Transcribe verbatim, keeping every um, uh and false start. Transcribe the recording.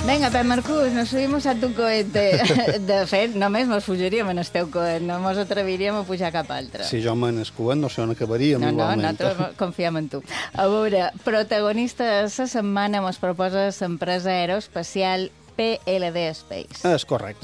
Vinga, Pep Marcús, nos subimos a tu cohete. De fet, només mos fugiríem en el teu coet, no mos atreviríem a pujar cap altre. Si jo me n'escuet, no sé on acabaríem no, igualment. No, nosaltres confiem en tu. A veure, protagonista de la setmana mos proposa l'empresa aeroespacial P L D Space. És correcte.